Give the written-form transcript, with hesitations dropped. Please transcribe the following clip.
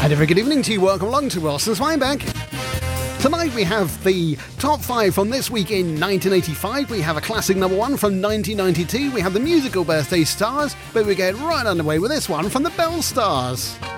And a very good evening to you. Welcome along to Wilson's Wineback. Tonight we have the top 5 from this week in 1985. We have a classic number 1 from 1992. We have the musical birthday stars, but we get right underway with this one from the Bell Stars.